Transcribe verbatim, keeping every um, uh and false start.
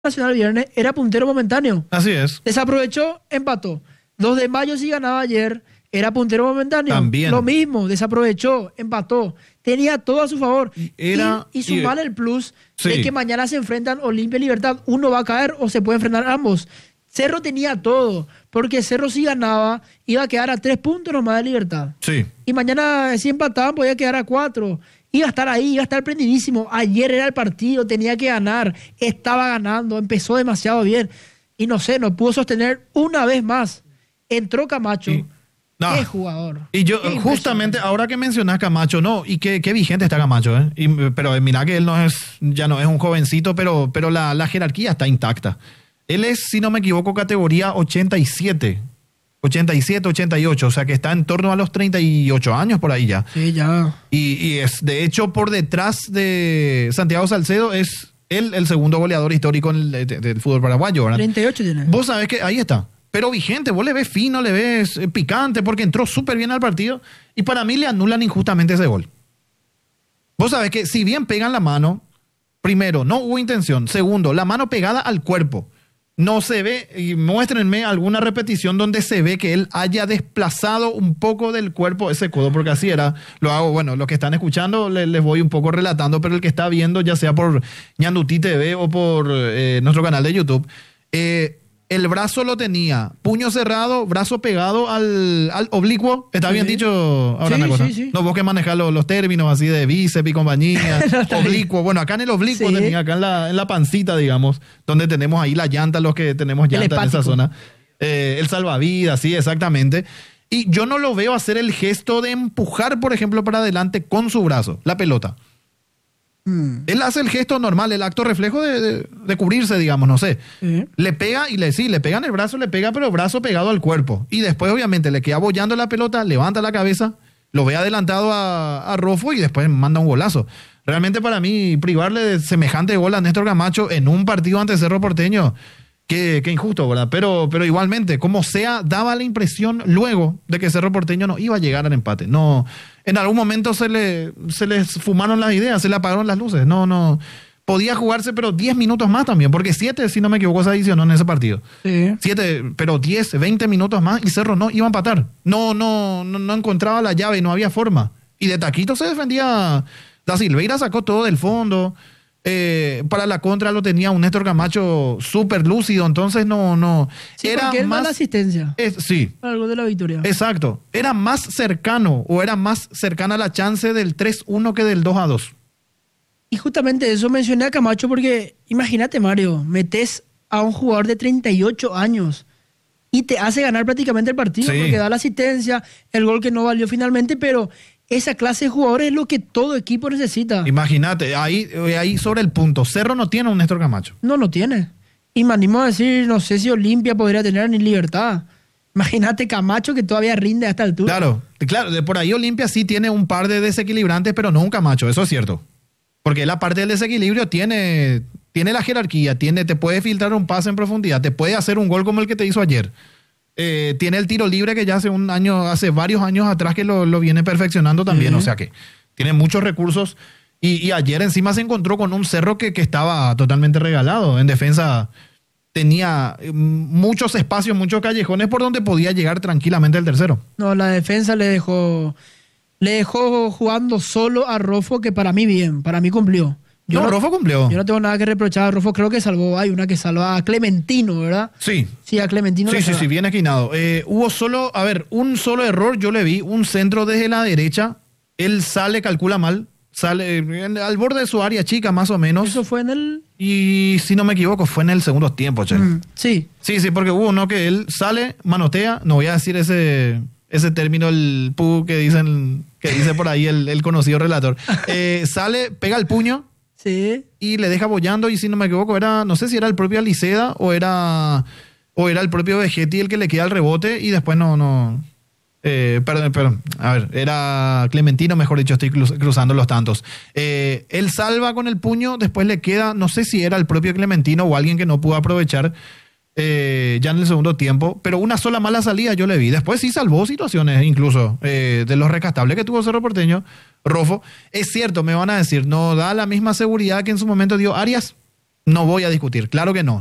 Nacional el viernes, era puntero momentáneo. Así es. Desaprovechó, empató. dos de mayo si ganaba ayer, era puntero momentáneo. También. Lo mismo, desaprovechó, empató. Tenía todo a su favor. Era, y, y sumar y, el plus sí. de que mañana se enfrentan Olimpia y Libertad. Uno va a caer o se puede enfrentar ambos. Cerro tenía todo, porque Cerro si ganaba, iba a quedar a tres puntos nomás de Libertad. Sí. Y mañana si empataban podía quedar a cuatro. Iba a estar ahí, iba a estar prendidísimo. Ayer era el partido, tenía que ganar. Estaba ganando, empezó demasiado bien. Y no sé, no pudo sostener una vez más. Entró Camacho. Y, no. Qué jugador. Y yo, Qué justamente, ahora que mencionás Camacho, no, y qué, qué vigente está Camacho, ¿eh? Y, pero mira que él no es, ya no es un jovencito, pero, pero la, la jerarquía está intacta. Él es, si no me equivoco, categoría ochenta y siete. ochenta y siete, ochenta y ocho, o sea que está en torno a los treinta y ocho años por ahí ya. Sí, ya. Y, y es, de hecho, por detrás de Santiago Salcedo es él el segundo goleador histórico en el, de, del fútbol paraguayo, ¿verdad? treinta y ocho tiene. Vos sabés que ahí está. Pero vigente, vos le ves fino, le ves eh, picante, porque entró súper bien al partido y para mí le anulan injustamente ese gol. Vos sabés que si bien pegan la mano, primero, no hubo intención. Segundo, la mano pegada al cuerpo. No se ve, y muéstrenme alguna repetición donde se ve que él haya desplazado un poco del cuerpo ese codo, porque así era. Lo hago, bueno, los que están escuchando les, les voy un poco relatando, pero el que está viendo, ya sea por Ñandutí T V o por eh, nuestro canal de YouTube, eh, el brazo lo tenía, puño cerrado, brazo pegado al, al oblicuo. ¿Está sí. bien dicho ahora sí, una cosa? Sí, sí. No, vos que manejás los, los términos así de bíceps y compañía, no, oblicuo. Bueno, acá en el oblicuo sí. tenía, acá en la, en la pancita, digamos, donde tenemos ahí la llanta, los que tenemos llanta en esa zona. Eh, el salvavidas, sí, exactamente. Y yo no lo veo hacer el gesto de empujar, por ejemplo, para adelante con su brazo, la pelota. Mm. Él hace el gesto normal, el acto reflejo de, de, de cubrirse, digamos, no sé. ¿Eh? Le pega y le sí, le pega en el brazo, le pega, pero el brazo pegado al cuerpo. Y después, obviamente, le queda bollando la pelota, levanta la cabeza, lo ve adelantado a, a Rofo y después manda un golazo. Realmente para mí, privarle de semejante gol a Néstor Camacho en un partido ante Cerro Porteño, qué, qué injusto, ¿verdad? Pero, pero igualmente, como sea, daba la impresión luego de que Cerro Porteño no iba a llegar al empate. No, en algún momento se, le, se les fumaron las ideas, se le apagaron las luces. No, no. Podía jugarse, pero diez minutos más también, porque siete, si no me equivoco, se adicionó en ese partido. Sí. siete, pero diez, veinte minutos más y Cerro no iba a empatar. No, no, no, no encontraba la llave y no había forma. Y de taquito se defendía. Da Silveira sacó todo del fondo. Eh, para la contra lo tenía un Néstor Camacho súper lúcido, entonces no, no. Sí, era porque él más da la asistencia. Es, sí. Algo de la victoria. Exacto. Era más cercano o era más cercana la chance del tres uno que del dos a dos. Y justamente eso mencioné a Camacho porque, imagínate, Mario, metes a un jugador de treinta y ocho años y te hace ganar prácticamente el partido, sí, porque da la asistencia, el gol que no valió finalmente, pero esa clase de jugadores es lo que todo equipo necesita. Imagínate, ahí, ahí sobre el punto, Cerro no tiene un Néstor Camacho. No, no tiene. Y me animo a decir, no sé si Olimpia podría tener ni Libertad. Imagínate Camacho que todavía rinde a esta altura. Claro, claro, de por ahí Olimpia sí tiene un par de desequilibrantes, pero no un Camacho, eso es cierto. Porque la parte del desequilibrio tiene, tiene la jerarquía, tiene, te puede filtrar un pase en profundidad, te puede hacer un gol como el que te hizo ayer. Eh, tiene el tiro libre que ya hace un año, hace varios años atrás que lo, lo viene perfeccionando también, uh-huh. O sea que tiene muchos recursos y, y ayer encima se encontró con un Cerro que, que estaba totalmente regalado. En defensa tenía muchos espacios, muchos callejones por donde podía llegar tranquilamente el tercero. No, la defensa le dejó... Le dejó jugando solo a Rofo, que para mí bien, para mí cumplió. Yo no, no, Rofo cumplió. Yo no tengo nada que reprochar a Rofo, creo que salvó, hay una que salva a Clementino, ¿verdad? Sí. Sí, a Clementino. Sí, sí, sí, bien esquinado. Eh, hubo solo, a ver, un solo error, yo le vi, un centro desde la derecha, él sale, calcula mal, sale en, al borde de su área chica más o menos. Eso fue en el... Y si no me equivoco, fue en el segundo tiempo, che. Mm, sí. Sí, sí, porque hubo uno que él sale, manotea, no voy a decir ese... ese término, el pu que dicen, que dice por ahí el, el conocido relator, eh, sale, pega el puño, sí, y le deja bollando, y si no me equivoco, era, no sé si era el propio Aliceda o era, o era el propio Vegetti el que le queda el rebote, y después no, no, eh, perdón, perdón, a ver, era Clementino, mejor dicho, estoy cruz, cruzando los tantos. Eh, él salva con el puño, después le queda, no sé si era el propio Clementino o alguien que no pudo aprovechar, Eh, ya en el segundo tiempo, pero una sola mala salida yo le vi. Después sí salvó situaciones, incluso eh, de los rescatables que tuvo Cerro Porteño. Rofo, es cierto, me van a decir, no da la misma seguridad que en su momento dio Arias. No voy a discutir, claro que no.